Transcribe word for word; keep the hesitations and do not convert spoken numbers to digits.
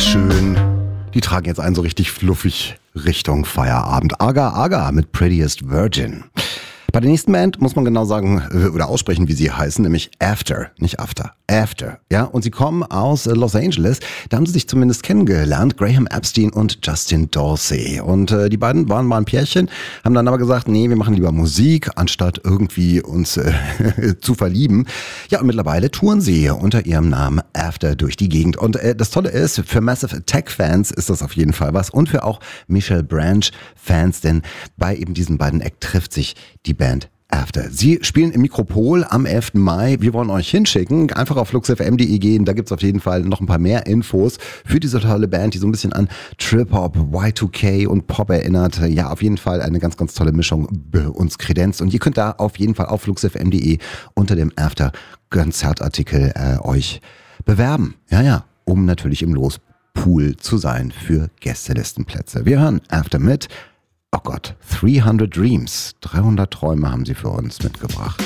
schön. Die tragen jetzt einen so richtig fluffig Richtung Feierabend. Agar Agar mit Prettiest Virgin. Bei der nächsten Band muss man genau sagen oder aussprechen, wie sie heißen, nämlich After, nicht After, After. Ja, und sie kommen aus Los Angeles. Da haben sie sich zumindest kennengelernt, Graham Epstein und Justin Dorsey. Und äh, die beiden waren mal ein Pärchen, haben dann aber gesagt, nee, wir machen lieber Musik, anstatt irgendwie uns äh, zu verlieben. Ja, und mittlerweile touren sie unter ihrem Namen After durch die Gegend. Und äh, das Tolle ist, für Massive Attack-Fans ist das auf jeden Fall was und für auch Michelle Branch-Fans, denn bei eben diesen beiden Acts trifft sich die Band After. Sie spielen im Mikropol am elften Mai. Wir wollen euch hinschicken. Einfach auf flux f m punkt d e gehen. Da gibt's auf jeden Fall noch ein paar mehr Infos für diese tolle Band, die so ein bisschen an Trip-Hop, Y zwei K und Pop erinnert. Ja, auf jeden Fall eine ganz, ganz tolle Mischung uns kredenzt. Und ihr könnt da auf jeden Fall auf flux f m punkt d e unter dem After-Konzertartikel äh, euch bewerben. Ja, ja, um natürlich im Lospool zu sein für Gästelistenplätze. Wir hören After mit Oh Gott, dreihundert Dreams. dreihundert Träume haben sie für uns mitgebracht.